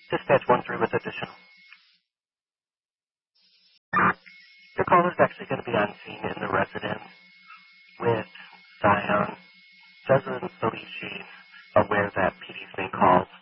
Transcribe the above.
Dispatch 1-3 with additional. Your call is actually going to be on scene in the residence with Zion. Doesn't believe she's aware that PD's being called.